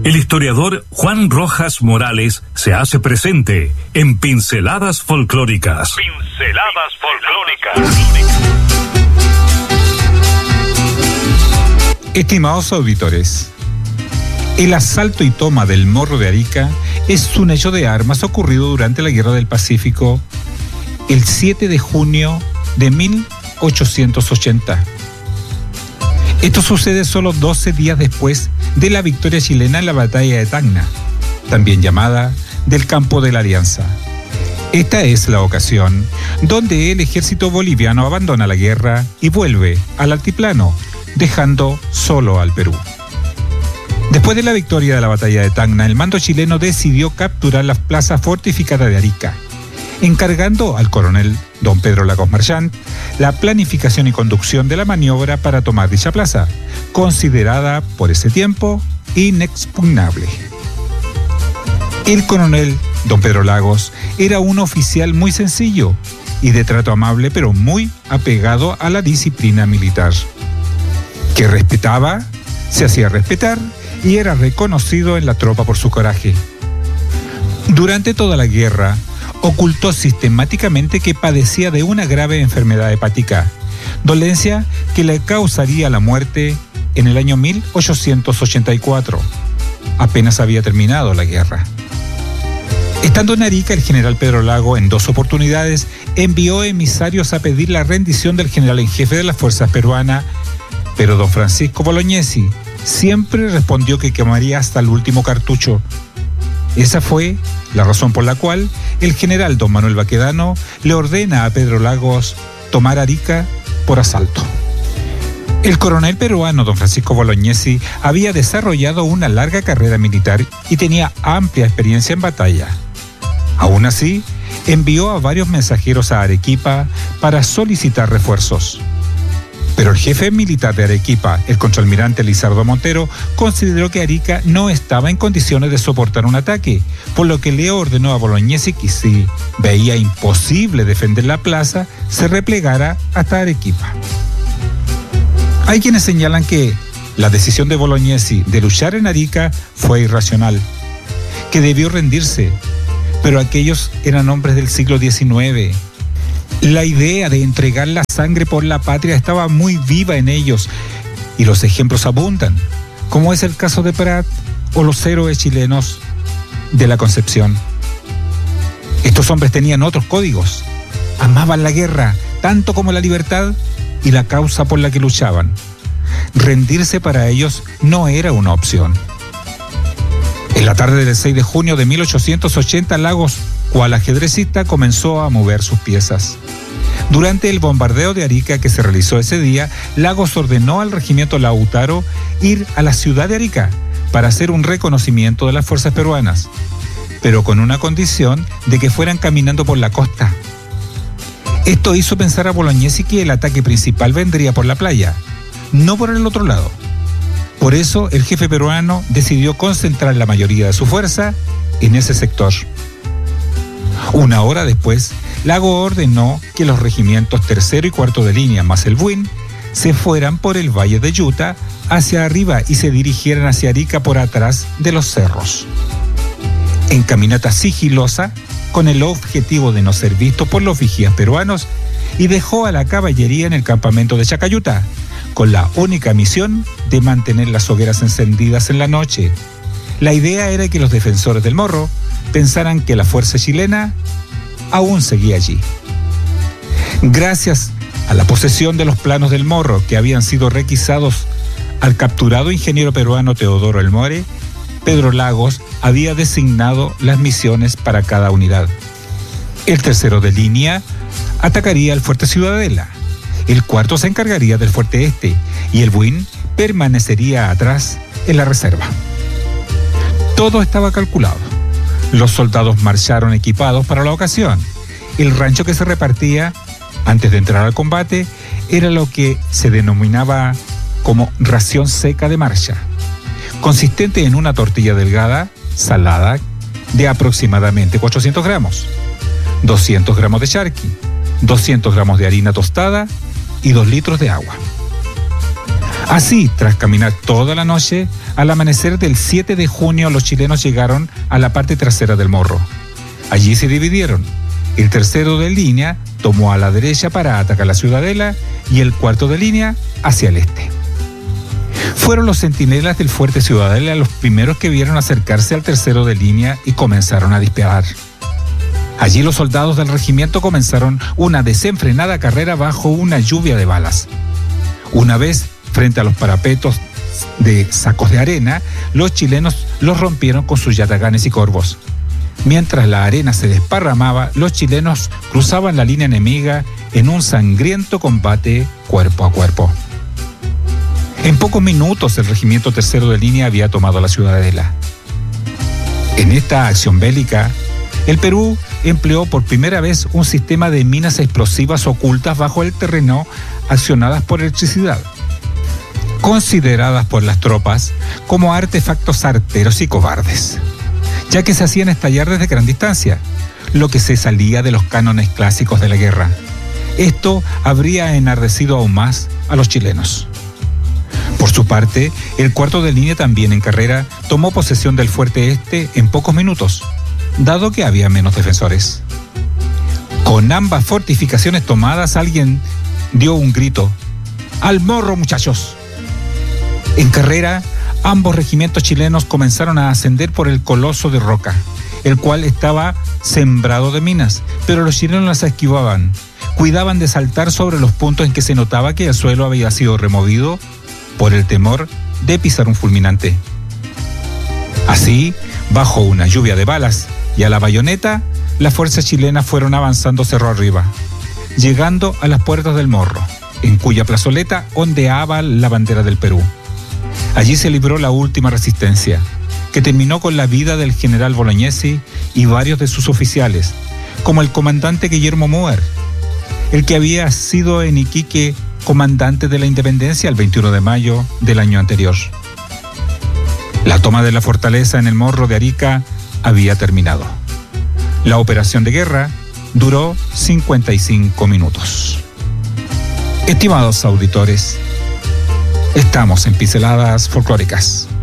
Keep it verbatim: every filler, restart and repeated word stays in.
El historiador Juan Rojas Morales se hace presente en Pinceladas Folclóricas. Pinceladas Folclóricas. Estimados auditores, el asalto y toma del Morro de Arica es un hecho de armas ocurrido durante la Guerra del Pacífico el siete de junio de mil ochocientos ochenta. Esto sucede solo doce días después de la victoria chilena en la batalla de Tacna, también llamada del Campo de la Alianza. Esta es la ocasión donde el ejército boliviano abandona la guerra y vuelve al altiplano, dejando solo al Perú. Después de la victoria de la batalla de Tacna, el mando chileno decidió capturar la plaza fortificada de Arica, encargando al coronel don Pedro Lagos Marchand la planificación y conducción de la maniobra para tomar dicha plaza, considerada por ese tiempo inexpugnable. El coronel don Pedro Lagos era un oficial muy sencillo y de trato amable, pero muy apegado a la disciplina militar, que respetaba, se hacía respetar y era reconocido en la tropa por su coraje. Durante toda la guerra, ocultó sistemáticamente que padecía de una grave enfermedad hepática, dolencia que le causaría la muerte en el año mil ochocientos ochenta y cuatro. Apenas había terminado la guerra. Estando en Arica, el general Pedro Lagos, en dos oportunidades, envió emisarios a pedir la rendición del general en jefe de las fuerzas peruanas, pero don Francisco Bolognesi siempre respondió que quemaría hasta el último cartucho. Esa fue la razón por la cual el general don Manuel Baquedano le ordena a Pedro Lagos tomar Arica por asalto. El coronel peruano don Francisco Bolognesi había desarrollado una larga carrera militar y tenía amplia experiencia en batalla. Aún así, envió a varios mensajeros a Arequipa para solicitar refuerzos. Pero el jefe militar de Arequipa, el contraalmirante Lizardo Montero, consideró que Arica no estaba en condiciones de soportar un ataque, por lo que le ordenó a Bolognesi que si veía imposible defender la plaza, se replegara hasta Arequipa. Hay quienes señalan que la decisión de Bolognesi de luchar en Arica fue irracional, que debió rendirse, pero aquellos eran hombres del siglo diecinueve. La idea de entregar la sangre por la patria estaba muy viva en ellos y los ejemplos abundan, como es el caso de Prat o los héroes chilenos de la Concepción. Estos hombres tenían otros códigos, amaban la guerra tanto como la libertad y la causa por la que luchaban. Rendirse para ellos no era una opción. En la tarde del seis de junio de mil ochocientos ochenta, Lagos, cual ajedrecista, comenzó a mover sus piezas. Durante el bombardeo de Arica que se realizó ese día, Lagos ordenó al regimiento Lautaro ir a la ciudad de Arica para hacer un reconocimiento de las fuerzas peruanas, pero con una condición de que fueran caminando por la costa. Esto hizo pensar a Bolognesi que el ataque principal vendría por la playa, no por el otro lado. Por eso el jefe peruano decidió concentrar la mayoría de su fuerza en ese sector. Una hora después, Lagos ordenó que los regimientos tercero y cuarto de línea más el Buin se fueran por el valle de Yuta hacia arriba y se dirigieran hacia Arica por atrás de los cerros, en caminata sigilosa con el objetivo de no ser visto por los vigías peruanos, y dejó a la caballería en el campamento de Chacayuta, con la única misión de mantener las hogueras encendidas en la noche. La idea era que los defensores del Morro pensaran que la fuerza chilena aún seguía allí. Gracias a la posesión de los planos del Morro que habían sido requisados al capturado ingeniero peruano Teodoro El More, Pedro Lagos había designado las misiones para cada unidad. El tercero de línea atacaría el fuerte Ciudadela, el cuarto se encargaría del fuerte Este y el Buin permanecería atrás en la reserva. Todo estaba calculado. Los soldados marcharon equipados para la ocasión. El rancho que se repartía antes de entrar al combate era lo que se denominaba como ración seca de marcha, consistente en una tortilla delgada, salada, de aproximadamente cuatrocientos gramos, doscientos gramos de charqui, doscientos gramos de harina tostada y dos litros de agua. Así, tras caminar toda la noche, al amanecer del siete de junio los chilenos llegaron a la parte trasera del morro. Allí se dividieron. El tercero de línea tomó a la derecha para atacar la ciudadela y el cuarto de línea hacia el este. Fueron los centinelas del fuerte Ciudadela los primeros que vieron acercarse al tercero de línea y comenzaron a disparar. Allí los soldados del regimiento comenzaron una desenfrenada carrera bajo una lluvia de balas. Una vez frente a los parapetos de sacos de arena, los chilenos los rompieron con sus yataganes y corvos. Mientras la arena se desparramaba, los chilenos cruzaban la línea enemiga en un sangriento combate cuerpo a cuerpo. En pocos minutos el regimiento tercero de línea había tomado la ciudadela. En esta acción bélica, el Perú empleó por primera vez un sistema de minas explosivas ocultas bajo el terreno accionadas por electricidad, consideradas por las tropas como artefactos arteros y cobardes, ya que se hacían estallar desde gran distancia, lo que se salía de los cánones clásicos de la guerra. Esto habría enardecido aún más a los chilenos. Por su parte, el cuarto de línea, también en carrera, tomó posesión del fuerte este en pocos minutos, dado que había menos defensores. Con ambas fortificaciones tomadas, alguien dio un grito: ¡al morro, muchachos! En carrera, ambos regimientos chilenos comenzaron a ascender por el coloso de roca, el cual estaba sembrado de minas, pero los chilenos las esquivaban. Cuidaban de saltar sobre los puntos en que se notaba que el suelo había sido removido por el temor de pisar un fulminante. Así, bajo una lluvia de balas y a la bayoneta, las fuerzas chilenas fueron avanzando cerro arriba, llegando a las puertas del morro, en cuya plazoleta ondeaba la bandera del Perú. Allí se libró la última resistencia, que terminó con la vida del general Bolognesi y varios de sus oficiales, como el comandante Guillermo Moer, el que había sido en Iquique comandante de la independencia el veintiuno de mayo del año anterior. La toma de la fortaleza en el Morro de Arica había terminado. La operación de guerra duró cincuenta y cinco minutos. Estimados auditores, estamos en Pinceladas Folclóricas.